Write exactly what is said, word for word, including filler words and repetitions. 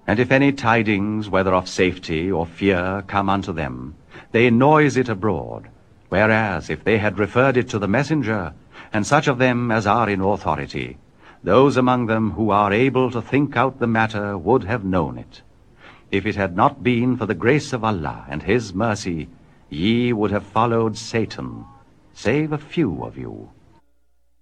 And if any tidings, whether of safety or fear, come unto them, they noise it abroad, whereas if they had referred it to the messenger, and such of them as are in authority, those among them who are able to think out the matter would have known it. If it had not been for the grace of Allah and his mercy, ye would have followed Satan, save a few of you.